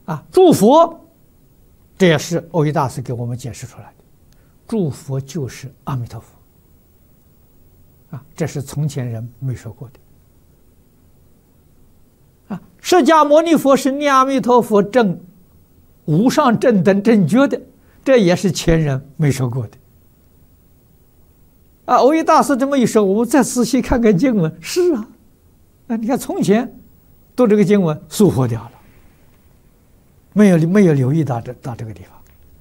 诸佛，这也是耦益大师给我们解释出来的。诸佛就是阿弥陀佛这是从前人没说过的释迦牟尼佛是念阿弥陀佛证无上正等正觉的，这也是前人没说过的耦益大师这么一说，我们再仔细看看经文，是你看从前读这个经文疏忽掉了，没有留意到这个地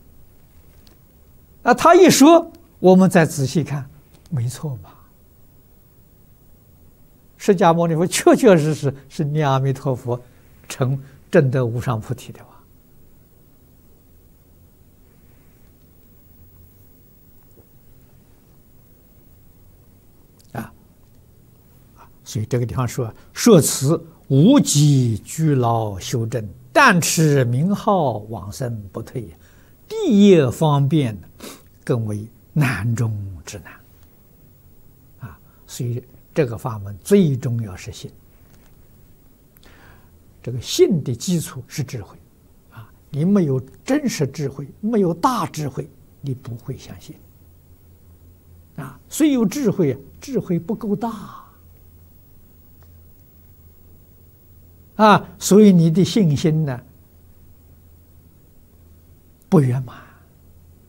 方他一说，我们再仔细看，没错嘛。释迦牟尼佛确确实实是念阿弥陀佛成证得无上菩提的所以这个地方说此无极居牢修正，但持名号往生不退，地业方便，更为难中之难所以这个法门最重要是信。这个信的基础是智慧你没有真实智慧，没有大智慧，你不会相信虽有智慧智慧不够大所以你的信心呢不圆满